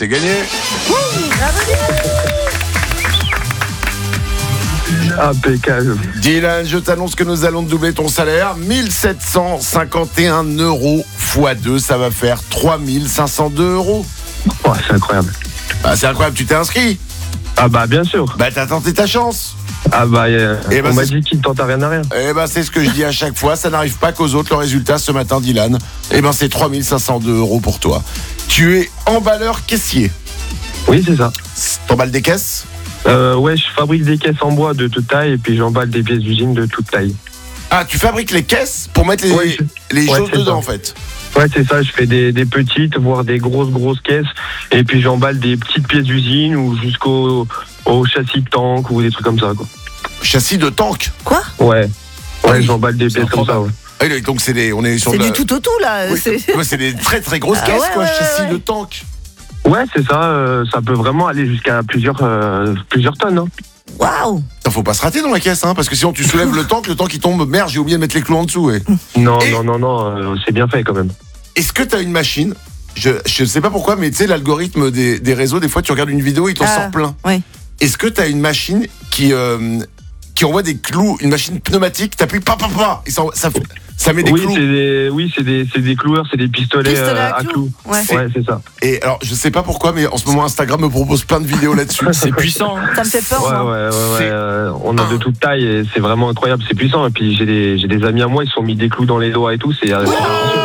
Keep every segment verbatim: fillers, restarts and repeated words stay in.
c'est gagné. Impeccable. Dylan, je t'annonce que nous allons doubler ton salaire. mille sept cent cinquante et un euros fois deux, ça va faire trois mille cinq cent deux euros. Ouais, c'est incroyable. Bah, c'est incroyable, tu t'es inscrit. Ah bah bien sûr. Bah t'as tenté ta chance. Ah bah euh, Eh ben, on m'a c'est- dit qu'il ne tente à rien à rien. Eh ben c'est ce que je dis à chaque fois, ça n'arrive pas qu'aux autres. Le résultat ce matin, Dylan, eh ben c'est trois mille cinq cent deux euros pour toi. Tu es emballeur caissier. Oui, c'est ça. T'emballes des caisses? Euh, ouais, je fabrique des caisses en bois de toute taille et puis j'emballe des pièces d'usine de toute taille. Ah, tu fabriques les caisses pour mettre les, Ouais, les ouais, choses c'est dedans ça. en fait. Ouais, c'est ça, je fais des, des petites, voire des grosses, grosses caisses et puis j'emballe des petites pièces d'usine ou jusqu'au au châssis de tank ou des trucs comme ça, quoi. Châssis de tank. Quoi? Ouais. Ah Ouais, oui. j'emballe des pièces comme ça, ouais. Ah, oui, donc c'est des, on est sur C'est de la- du tout au tout là. Oui, C'est- ouais, c'est des très très grosses Ah, caisses ouais, quoi, ouais, châssis ouais, de ouais. tank. Ouais, c'est ça, euh, ça peut vraiment aller jusqu'à plusieurs, euh, plusieurs tonnes, hein. Waouh! Putain, faut pas se rater dans la caisse, hein, parce que sinon tu soulèves le tank, le tank il tombe, merde, j'ai oublié de mettre les clous en dessous. ouais. Non, Et- non, non, non, euh, c'est bien fait quand même. Est-ce que t'as une machine? Je, je sais pas pourquoi, mais tu sais, l'algorithme des, des réseaux, des fois tu regardes une vidéo, il t'en Ah, sort plein. ouais. Est-ce que t'as une machine qui, euh, qui envoie des clous, une machine pneumatique, t'appuies pa pa pa, et ça, ça, fait- ça met des Oui, clous. c'est des, oui, c'est des, c'est des cloueurs, c'est des pistolets, Pistolet euh, à à clous. clous. Ouais. Ouais, c'est ça. Et alors, je sais pas pourquoi, mais en ce moment Instagram me propose plein de vidéos là-dessus. C'est puissant. hein. Ça me fait peur, Ouais, moi. ouais, ouais, ouais, C'est- euh, on a de toute taille et c'est vraiment incroyable, c'est puissant. Et puis j'ai des, j'ai des amis à moi, ils se sont mis des clous dans les doigts et tout, c'est. euh,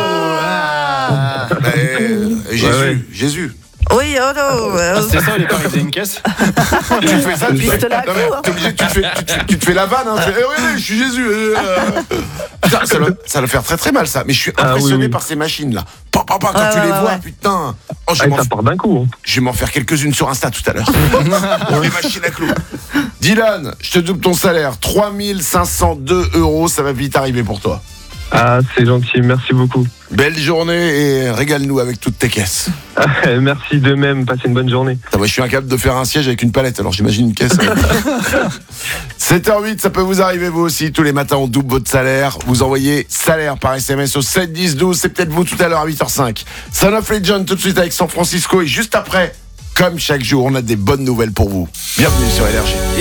Ah, bah, euh, Jésus, Ouais, ouais. Jésus. Oui, oh non. euh, Ah, c'est ça, il est pas arrivé une caisse. Tu fais ça, tu fais, Pistolet à non, mais clous, hein. t'es obligé, tu te fais, tu te fais, tu te fais la vanne, hein, tu fais, eh oui, oui, je suis Jésus. euh, euh. Putain, ça doit, ça doit faire très très mal ça. Mais je suis Ah, impressionné oui, oui. par ces machines là. Pa, pa, pa, quand Ouais, tu ouais, les ouais, vois, ouais. putain. Oh, je, Ah, vais m'en, ça part d'un coup. Hein. je vais m'en faire quelques-unes sur Insta tout à l'heure. Les machines à clous. Dylan, je te double ton salaire. trois mille cinq cent deux euros, ça va vite arriver pour toi. Ah, c'est gentil, merci beaucoup. Belle journée et régale-nous avec toutes tes caisses. Merci de même, passez une bonne journée. Ah ouais, je suis incapable de faire un siège avec une palette, alors j'imagine une caisse. sept heures huit, ça peut vous arriver vous aussi. Tous les matins, on double votre salaire. Vous envoyez salaire par S M S au sept dix douze. C'est peut-être vous tout à l'heure à huit heures cinq. Son of Legend tout de suite avec San Francisco. Et juste après, comme chaque jour, on a des bonnes nouvelles pour vous. Bienvenue sur Énergie.